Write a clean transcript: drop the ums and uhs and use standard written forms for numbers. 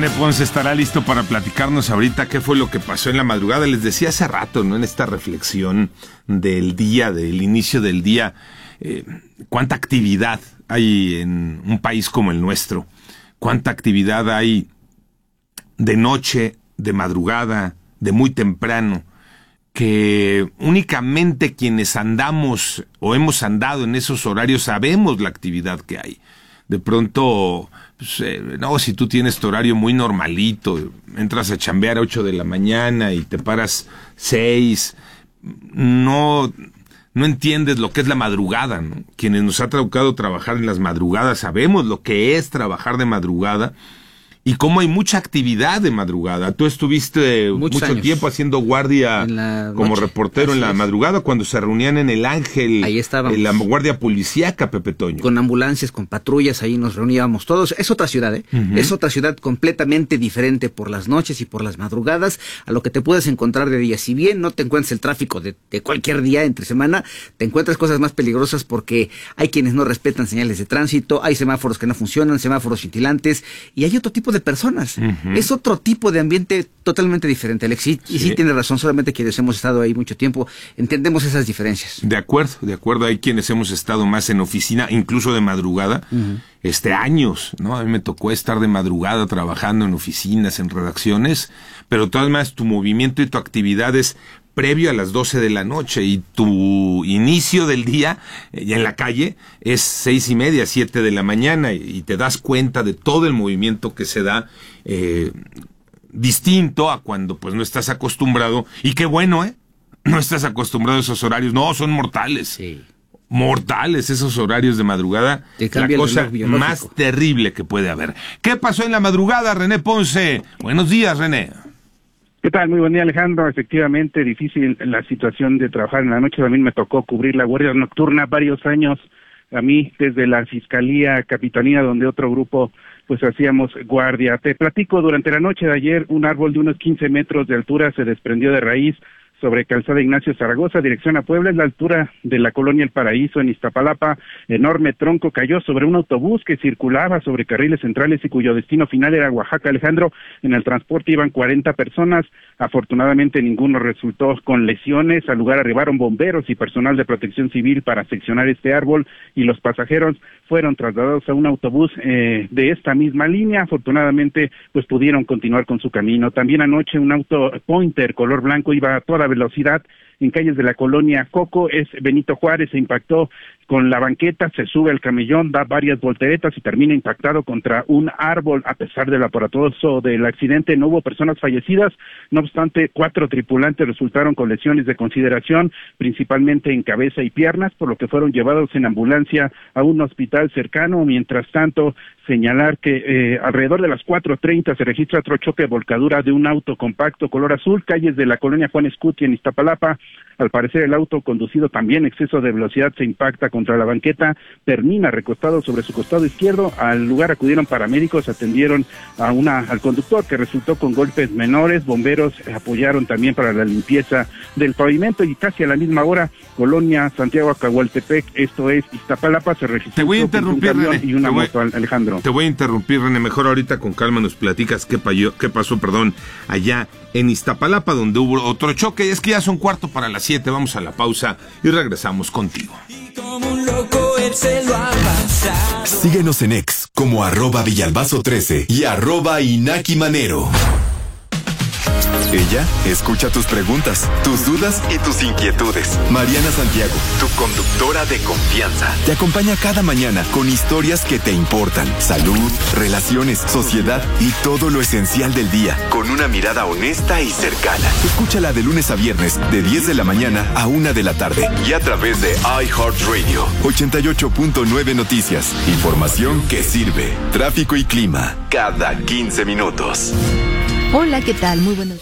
René Ponce estará listo para platicarnos ahorita qué fue lo que pasó en la madrugada. Les decía hace rato, ¿no? En esta reflexión del día, del inicio del día, cuánta actividad hay en un país como el nuestro, cuánta actividad hay de noche, de madrugada, de muy temprano, que únicamente quienes andamos o hemos andado en esos horarios sabemos la actividad que hay. De pronto, pues, no, si tú tienes tu horario muy normalito, entras a chambear a 8 de la mañana y te paras 6, no entiendes lo que es la madrugada, ¿no? Quienes nos ha tocado trabajar en las madrugadas sabemos lo que es trabajar de madrugada y cómo hay mucha actividad de madrugada. Tú estuviste mucho tiempo haciendo guardia como reportero en la madrugada cuando se reunían en el Ángel. Ahí estábamos. En la guardia policíaca, Pepe Toño. Con ambulancias, con patrullas, ahí nos reuníamos todos. Es otra ciudad, ¿eh? Uh-huh. Es otra ciudad completamente diferente por las noches y por las madrugadas a lo que te puedes encontrar de día. Si bien no te encuentras el tráfico de cualquier día entre semana, te encuentras cosas más peligrosas porque hay quienes no respetan señales de tránsito, hay semáforos que no funcionan, semáforos cintilantes, y hay otro tipo de personas. Uh-huh. Es otro tipo de ambiente totalmente diferente, Alex. Y sí tiene razón, solamente quienes hemos estado ahí mucho tiempo entendemos esas diferencias. De acuerdo. Hay quienes hemos estado más en oficina, incluso de madrugada, años, ¿no? A mí me tocó estar de madrugada trabajando en oficinas, en redacciones, pero todas más tu movimiento y tu actividad es previo a las 12 de la noche y tu inicio del día ya en la calle es 6:30, 7 de la mañana y te das cuenta de todo el movimiento que se da, distinto a cuando pues no estás acostumbrado, y qué bueno, no estás acostumbrado a esos horarios, no, son mortales. Sí. Mortales esos horarios de madrugada, la cosa más terrible que puede haber. ¿Qué pasó en la madrugada, René Ponce? Buenos días, René. ¿Qué tal? Muy buen día, Alejandro. Efectivamente, difícil la situación de trabajar en la noche. También me tocó cubrir la guardia nocturna varios años, a mí desde la Fiscalía Capitanía, donde otro grupo pues hacíamos guardia. Te platico, durante la noche de ayer, un árbol de unos 15 metros de altura se desprendió de raíz sobre Calzada Ignacio Zaragoza, dirección a Puebla, en la altura de la colonia El Paraíso, en Iztapalapa. Enorme tronco cayó sobre un autobús que circulaba sobre carriles centrales y cuyo destino final era Oaxaca, Alejandro. En el transporte iban 40 personas, afortunadamente ninguno resultó con lesiones. Al lugar arribaron bomberos y personal de protección civil para seccionar este árbol, y los pasajeros fueron trasladados a un autobús de esta misma línea. Afortunadamente pues pudieron continuar con su camino. También anoche un auto Pointer color blanco iba a toda velocidad en calles de la colonia Coco, es Benito Juárez, se impactó con la banqueta, se sube al camellón, da varias volteretas y termina impactado contra un árbol. A pesar del aparatoso del accidente, no hubo personas fallecidas, no obstante, 4 tripulantes resultaron con lesiones de consideración, principalmente en cabeza y piernas, por lo que fueron llevados en ambulancia a un hospital cercano. Mientras tanto, señalar que alrededor de las 4:30 se registra otro choque de volcadura de un auto compacto color azul, calles de la colonia Juan Escuti en Iztapalapa. Al parecer el auto conducido también exceso de velocidad, se impacta contra la banqueta, termina recostado sobre su costado izquierdo. Al lugar acudieron paramédicos, atendieron al conductor, que resultó con golpes menores. Bomberos apoyaron también para la limpieza del pavimento, y casi a la misma hora, colonia Santiago Acahualtepec, esto es Iztapalapa, se registró. Te voy a interrumpir, un camión René. Y una moto, Alejandro. Te voy a interrumpir, René. Mejor ahorita con calma nos platicas qué pasó, allá en Iztapalapa, donde hubo otro choque. Es que ya son 4:45, vamos a la pausa y regresamos contigo. Síguenos en X como @Villalbazo13 y @Inaki Manero. Ella escucha tus preguntas, tus dudas y tus inquietudes. Mariana Santiago, tu conductora de confianza, te acompaña cada mañana con historias que te importan: salud, relaciones, sociedad y todo lo esencial del día, con una mirada honesta y cercana. Escúchala de lunes a viernes, de 10 de la mañana a 1 de la tarde, y a través de iHeartRadio. 88.9 Noticias, información que sirve. Tráfico y clima, cada 15 minutos. Hola, ¿qué tal? Muy buenos días.